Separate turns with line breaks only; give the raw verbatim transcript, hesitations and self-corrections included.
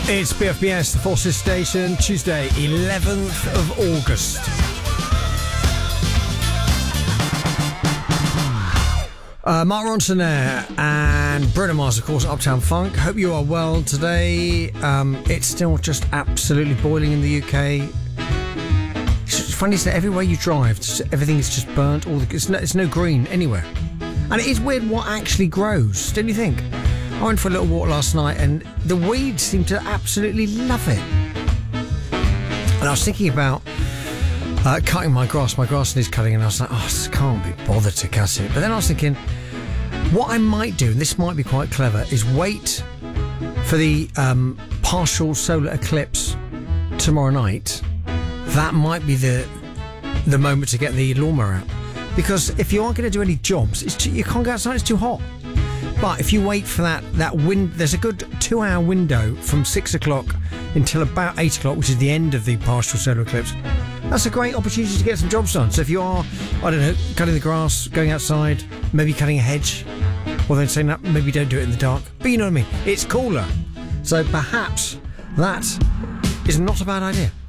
It's B F B S, the Forces Station, Tuesday, eleventh of August. Uh, Mark Ronson there, and Bruno Mars, of course, Uptown Funk. Hope you are well today. Um, it's still just absolutely boiling in the U K. It's funny, isn't it? Everywhere you drive, just, everything is just burnt. All the, it's, no, it's no green anywhere. And it is weird what actually grows, don't you think? I went for a little walk last night and the weeds seem to absolutely love it. And I was thinking about uh, cutting my grass. My grass needs cutting, and I was like, oh, I can't be bothered to cut it. But then I was thinking, what I might do, and this might be quite clever, is wait for the um, partial solar eclipse tomorrow night. That might be the the moment to get the lawnmower out. Because if you aren't going to do any jobs, it's too, you can't go outside, it's too hot. But if you wait for that, that wind, there's a good two-hour window from six o'clock until about eight o'clock, which is the end of the partial solar eclipse. That's a great opportunity to get some jobs done. So if you are, I don't know, cutting the grass, going outside, maybe cutting a hedge, or then saying that maybe don't do it in the dark. But you know what I mean? It's cooler. So perhaps that is not a bad idea.